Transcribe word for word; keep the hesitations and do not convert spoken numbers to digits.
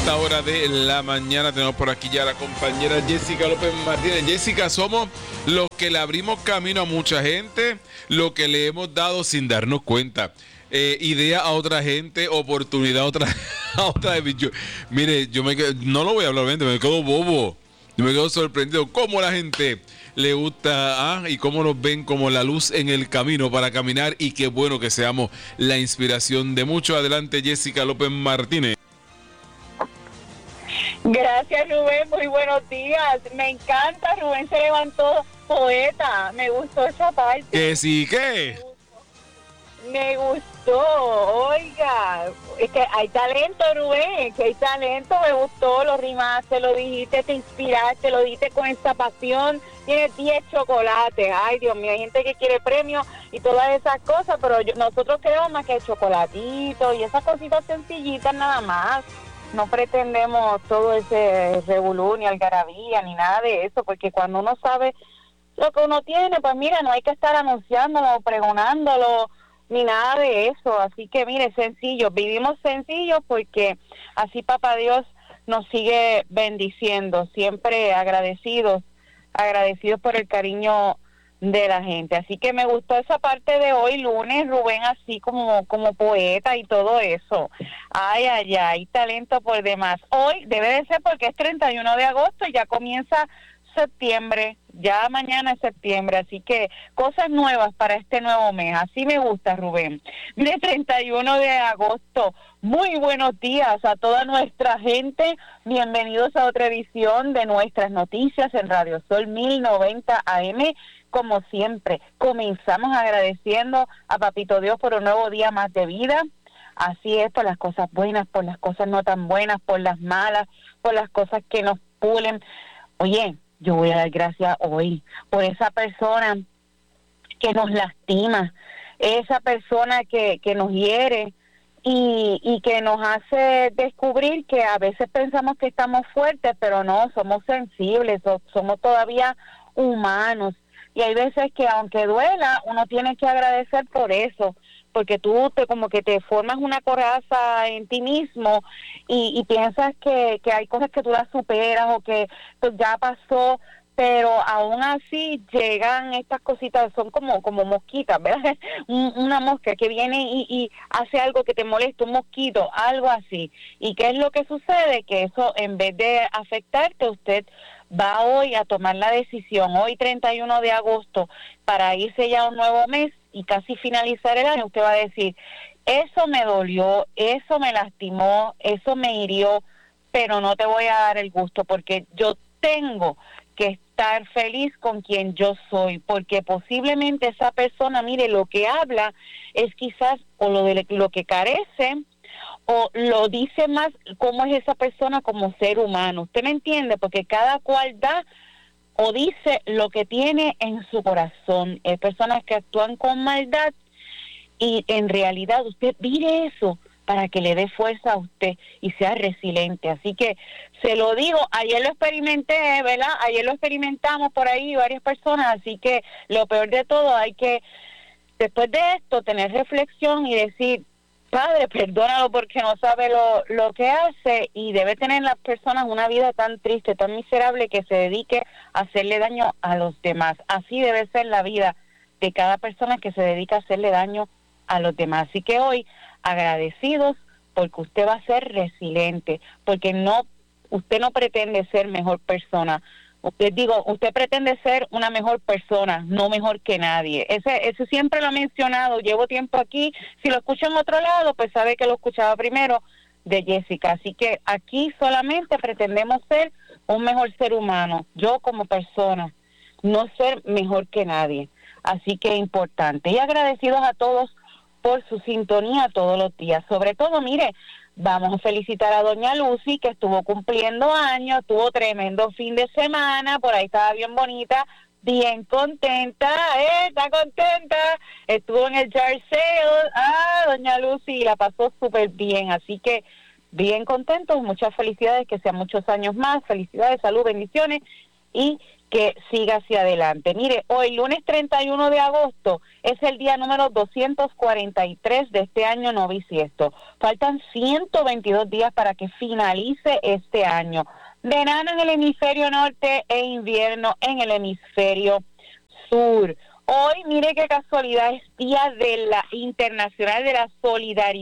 esta hora de la mañana tenemos por aquí ya a la compañera Jessica López Martínez. Jessica, somos los que le abrimos camino a mucha gente, lo que le hemos dado sin darnos cuenta. Eh, idea a otra gente, oportunidad a otra, a otra. Yo, mire, yo me quedo, no lo voy a hablar, me quedo bobo. Yo me quedo sorprendido cómo la gente le gusta ¿ah? y cómo nos ven como la luz en el camino para caminar, y qué bueno que seamos la inspiración de muchos. Adelante, Jessica López Martínez. Gracias, Rubén, muy buenos días. Me encanta, Rubén se levantó poeta, me gustó esa parte. ¿Que sí, qué? Me gustó, oiga, es que hay talento, Rubén, que hay talento, me gustó, lo rimaste, lo dijiste, te inspiraste, lo dijiste con esta pasión. Tienes diez chocolates, ay Dios mío, hay gente que quiere premios y todas esas cosas, pero yo, nosotros queremos más que chocolatitos y esas cositas sencillitas nada más. No pretendemos todo ese revolú, ni algarabía, ni nada de eso, porque cuando uno sabe lo que uno tiene, pues mira, no hay que estar anunciándolo, pregonándolo, ni nada de eso. Así que mire, sencillo, vivimos sencillo porque así Papá Dios nos sigue bendiciendo, siempre agradecidos, agradecidos por el cariño de la gente. Así que me gustó esa parte de hoy lunes, Rubén, así como como poeta y todo eso. Ay, ay, ay, talento por demás. Hoy debe de ser porque es treinta y uno de agosto y ya comienza septiembre, ya mañana es septiembre, así que cosas nuevas para este nuevo mes, así me gusta, Rubén. De treinta y uno de agosto, muy buenos días a toda nuestra gente, bienvenidos a otra edición de nuestras noticias en Radio Sol mil noventa A M. Como siempre, comenzamos agradeciendo a Papito Dios por un nuevo día más de vida. Así es, por las cosas buenas, por las cosas no tan buenas, por las malas, por las cosas que nos pulen. Oye, yo voy a dar gracias hoy por esa persona que nos lastima, esa persona que, que nos hiere y, y que nos hace descubrir que a veces pensamos que estamos fuertes, pero no, somos sensibles, so, somos todavía humanos. Y hay veces que aunque duela, uno tiene que agradecer por eso, porque tú te como que te formas una coraza en ti mismo y, y piensas que, que hay cosas que tú las superas o que pues, ya pasó, pero aún así llegan estas cositas, son como como mosquitas, ¿verdad? Un, una mosca que viene y, y hace algo que te molesta, un mosquito, algo así. ¿Y qué es lo que sucede? Que eso, en vez de afectarte, usted va hoy a tomar la decisión, hoy treinta y uno de agosto, para irse ya a un nuevo mes y casi finalizar el año. Usted va a decir, eso me dolió, eso me lastimó, eso me hirió, pero no te voy a dar el gusto porque yo tengo que estar feliz con quien yo soy, porque posiblemente esa persona, mire, lo que habla es quizás o lo de lo que carece, o lo dice más cómo es esa persona como ser humano. ¿Usted me entiende? Porque cada cual da o dice lo que tiene en su corazón. Hay personas que actúan con maldad y en realidad usted mire eso para que le dé fuerza a usted y sea resiliente. Así que se lo digo, ayer lo experimenté, ¿verdad? Ayer lo experimentamos por ahí varias personas, así que lo peor de todo, hay que, después de esto, tener reflexión y decir, Padre, perdónalo porque no sabe lo, lo que hace, y debe tener las personas una vida tan triste, tan miserable, que se dedique a hacerle daño a los demás. Así debe ser la vida de cada persona que se dedica a hacerle daño a los demás. Así que hoy, agradecidos porque usted va a ser resiliente, porque no, usted no pretende ser mejor persona. Usted digo, usted pretende ser una mejor persona, no mejor que nadie. Ese, ese siempre lo he mencionado, llevo tiempo aquí. Si lo escucho en otro lado, pues sabe que lo escuchaba primero de Jessica. Así que aquí solamente pretendemos ser un mejor ser humano, yo como persona, no ser mejor que nadie. Así que importante. Y agradecidos a todos por su sintonía todos los días. Sobre todo, mire, vamos a felicitar a doña Lucy, que estuvo cumpliendo años, tuvo tremendo fin de semana, por ahí estaba bien bonita, bien contenta, ¿eh? Está contenta, estuvo en el yard sale, ah, doña Lucy, la pasó súper bien, así que bien contentos, muchas felicidades, que sean muchos años más, felicidades, salud, bendiciones, y que siga hacia adelante. Mire, hoy, lunes treinta y uno de agosto, es el día número doscientos cuarenta y tres de este año no bisiesto. Faltan ciento veintidós días para que finalice este año. Verano en el hemisferio norte e invierno en el hemisferio sur. Hoy, mire qué casualidad, es Día de la Internacional de la Solidaridad.